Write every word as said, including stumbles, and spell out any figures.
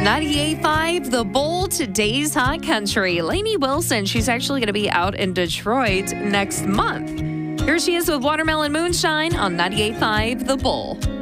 ninety-eight point five The Bull, today's hot country. Lainey Wilson, she's actually going to be out in Detroit next month. Here she is with Watermelon Moonshine on ninety-eight point five The Bull.